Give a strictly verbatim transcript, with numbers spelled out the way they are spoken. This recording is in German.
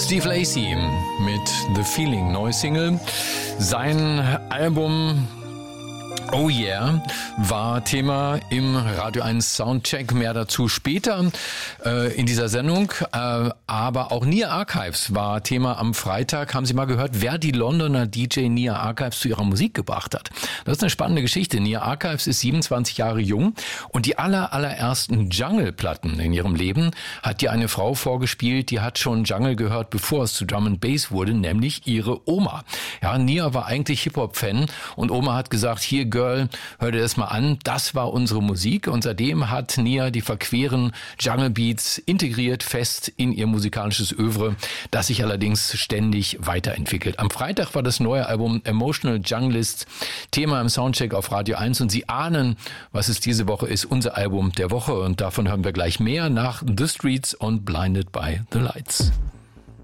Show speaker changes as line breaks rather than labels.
Steve Lacy mit The Feeling, neue Single. Sein Album Oh Yeah war Thema im Radio eins Soundcheck. Mehr dazu später äh, in dieser Sendung. Äh, aber auch Nia Archives war Thema am Freitag. Haben Sie mal gehört, wer die Londoner D J Nia Archives zu ihrer Musik gebracht hat? Das ist eine spannende Geschichte. Nia Archives ist siebenundzwanzig Jahre jung und die aller, allerersten Jungle-Platten in ihrem Leben hat ihr eine Frau vorgespielt, die hat schon Jungle gehört, bevor es zu Drum and Bass wurde, nämlich ihre Oma. Ja, Nia war eigentlich Hip-Hop-Fan und Oma hat gesagt, hier Girl, hör dir das mal an, das war unsere Musik und seitdem hat Nia die verqueren Jungle Beats integriert fest in ihr musikalisches Övre, das sich allerdings ständig weiterentwickelt. Am Freitag war das neue Album Emotional Junglist Thema im Soundcheck auf Radio eins und Sie ahnen, was es diese Woche ist, unser Album der Woche und davon hören wir gleich mehr nach The Streets und Blinded by the Lights.